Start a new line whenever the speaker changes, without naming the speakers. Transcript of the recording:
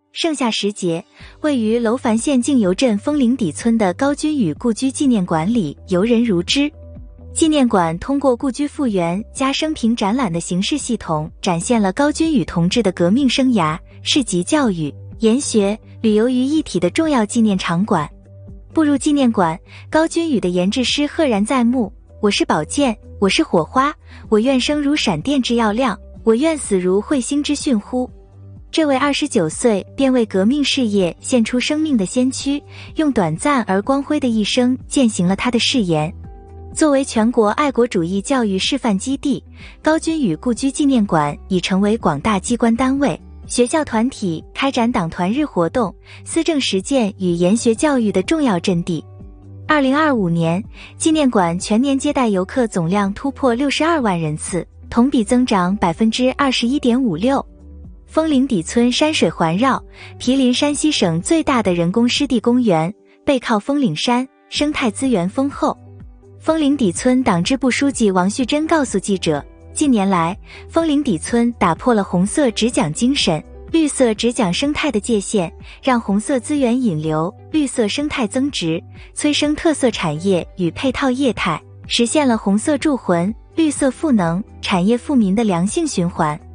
盛夏时节，位于楼烦县靖游镇枫林底村的高君宇故居纪念馆里游人如织。纪念馆通过故居复原加生平展览的形式系统，展现了高君宇同志的革命生涯，是集教育、研学、旅游于一体的重要纪念场馆。步入纪念馆，高君宇的研制诗赫然在目：我是宝剑，我是火花，我愿生如闪电之耀亮，我愿死如彗星之迅呼。这位29岁便为革命事业献出生命的先驱，用短暂而光辉的一生践行了他的誓言。作为全国爱国主义教育示范基地，高君宇故居纪念馆已成为广大机关单位、学校团体开展党团日活动、思政实践与研学教育的重要阵地。2025年，纪念馆全年接待游客总量突破62万人次，同比增长 21.56%。枫林底村山水环绕，毗邻山西省最大的人工湿地公园，背靠枫岭山，生态资源丰厚。枫林底村党支部书记王旭珍告诉记者，近年来，枫林底村打破了红色只讲精神、绿色只讲生态的界限，让红色资源引流，绿色生态增值，催生特色产业与配套业态，实现了红色助魂、绿色赋能、产业富民的良性循环。